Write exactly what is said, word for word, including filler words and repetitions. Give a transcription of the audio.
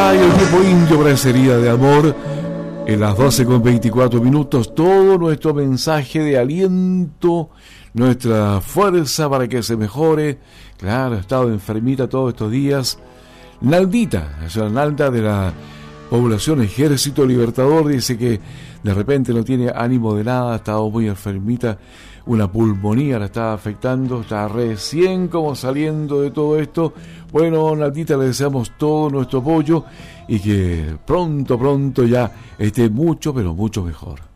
Ay, el grupo indio para esa herida de amor. En las doce con veinticuatro minutos, todo nuestro mensaje de aliento, nuestra fuerza para que se mejore. Claro, ha estado enfermita todos estos días. Naldita, es una Nalda de la población Ejército Libertador, dice que de repente no tiene ánimo de nada, ha estado muy enfermita, una pulmonía la está afectando, está recién como saliendo de todo esto. Bueno, Naldita, le deseamos todo nuestro apoyo y que pronto, pronto ya esté mucho, pero mucho mejor.